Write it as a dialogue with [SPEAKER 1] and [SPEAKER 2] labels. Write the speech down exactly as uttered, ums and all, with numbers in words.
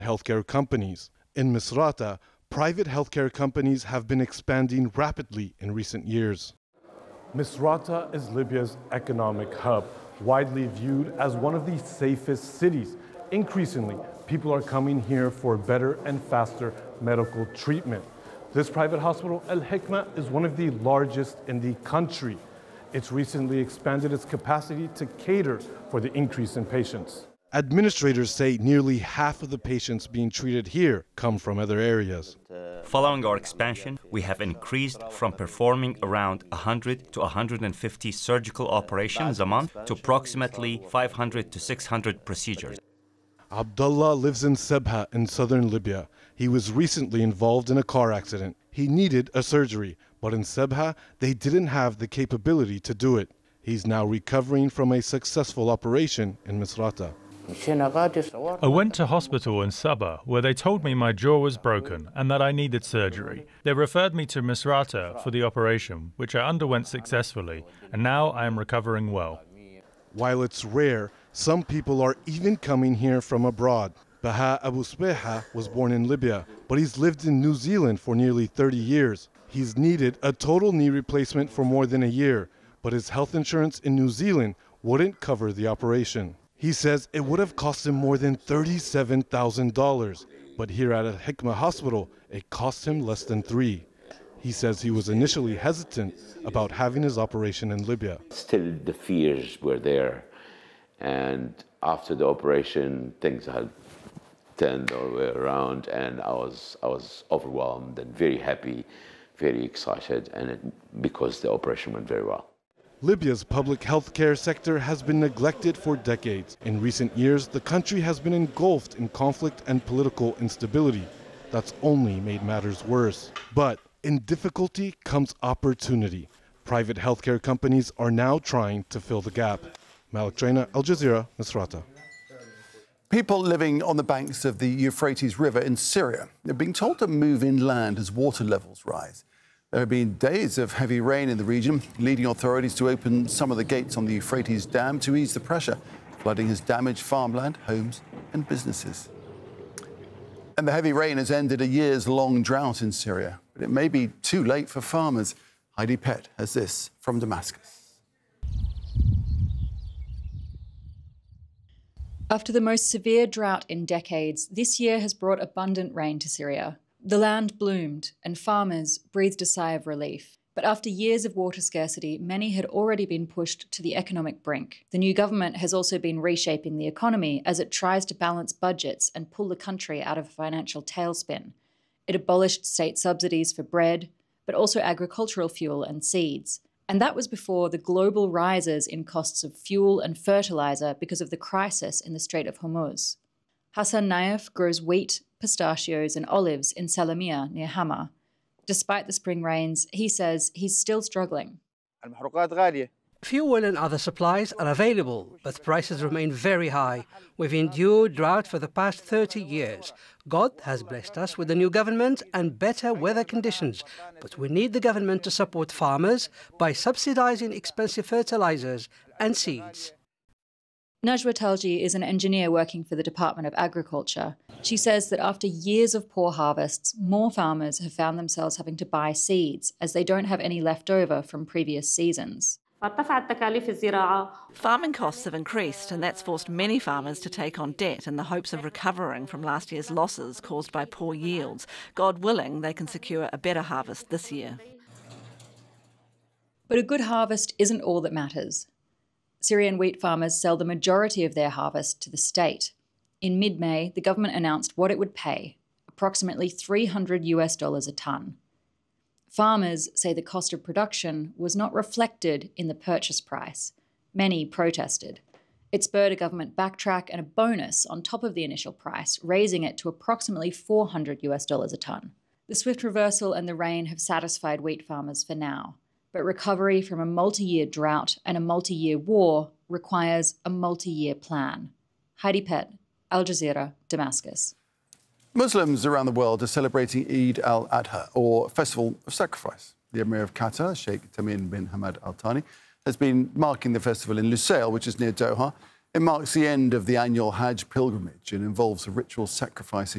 [SPEAKER 1] Healthcare companies. In Misrata, private healthcare companies have been expanding rapidly in recent years. Misrata is Libya's economic hub, widely viewed as one of the safest cities. Increasingly, people are coming here for better and faster medical treatment. This private hospital, Al Hikma, is one of the largest in the country. It's recently expanded its capacity to cater for the increase in patients. Administrators say nearly half of the patients being treated here come from other areas.
[SPEAKER 2] Following our expansion, we have increased from performing around one hundred to one hundred fifty surgical operations a month to approximately five hundred to six hundred procedures.
[SPEAKER 1] Abdullah lives in Sebha in southern Libya. He was recently involved in a car accident. He needed a surgery, but in Sebha, they didn't have the capability to do it. He's now recovering from a successful operation in Misrata.
[SPEAKER 3] I went to hospital in Sabah where they told me my jaw was broken and that I needed surgery. They referred me to Misrata for the operation, which I underwent successfully, and now I am recovering well.
[SPEAKER 1] While it's rare, some people are even coming here from abroad. Baha Abu Sbeha was born in Libya, but he's lived in New Zealand for nearly thirty years. He's needed a total knee replacement for more than a year, but his health insurance in New Zealand wouldn't cover the operation. He says it would have cost him more than thirty-seven thousand dollars, but here at Al Hikma Hospital, it cost him less than three. He says he was initially hesitant about having his operation in Libya.
[SPEAKER 4] Still, the fears were there, and after the operation, things had turned all the way around, and I was I was overwhelmed and very happy, very excited, and it, because the operation went very well.
[SPEAKER 1] Libya's public health care sector has been neglected for decades. In recent years, the country has been engulfed in conflict and political instability. That's only made matters worse. But in difficulty comes opportunity. Private healthcare companies are now trying to fill the gap. Malik Traina, Al Jazeera, Misrata.
[SPEAKER 5] People living on the banks of the Euphrates River in Syria are being told to move inland as water levels rise. There have been days of heavy rain in the region, leading authorities to open some of the gates on the Euphrates Dam to ease the pressure. Flooding has damaged farmland, homes and businesses. And the heavy rain has ended a years-long drought in Syria, but it may be too late for farmers. Heidi Pett has this from Damascus.
[SPEAKER 6] After the most severe drought in decades, this year has brought abundant rain to Syria. The land bloomed and farmers breathed a sigh of relief. But after years of water scarcity, many had already been pushed to the economic brink. The new government has also been reshaping the economy as it tries to balance budgets and pull the country out of a financial tailspin. It abolished state subsidies for bread, but also agricultural fuel and seeds. And that was before the global rises in costs of fuel and fertilizer because of the crisis in the Strait of Hormuz. Hassan Naif grows wheat, pistachios and olives in Salamia near Hama. Despite the spring rains, he says he's still struggling.
[SPEAKER 7] Fuel and other supplies are available, but prices remain very high. We've endured drought for the past thirty years. God has blessed us with a new government and better weather conditions, but we need the government to support farmers by subsidizing expensive fertilizers and seeds.
[SPEAKER 6] Najwa Talji is an engineer working for the Department of Agriculture. She says that after years of poor harvests, more farmers have found themselves having to buy seeds as they don't have any left over from previous seasons.
[SPEAKER 8] Farming costs have increased, and that's forced many farmers to take on debt in the hopes of recovering from last year's losses caused by poor yields. God willing, they can secure a better harvest this year.
[SPEAKER 6] But a good harvest isn't all that matters. Syrian wheat farmers sell the majority of their harvest to the state. In mid-May, the government announced what it would pay, approximately three hundred US dollars a tonne. Farmers say the cost of production was not reflected in the purchase price. Many protested. It spurred a government backtrack and a bonus on top of the initial price, raising it to approximately four hundred US dollars a tonne. The swift reversal and the rain have satisfied wheat farmers for now. But recovery from a multi-year drought and a multi-year war requires a multi-year plan. Heidi Pett, Al Jazeera, Damascus.
[SPEAKER 5] Muslims around the world are celebrating Eid al-Adha, or Festival of Sacrifice. The Emir of Qatar, Sheikh Tamim bin Hamad Al Thani, has been marking the festival in Lusail, which is near Doha. It marks the end of the annual Hajj pilgrimage and involves a ritual sacrificing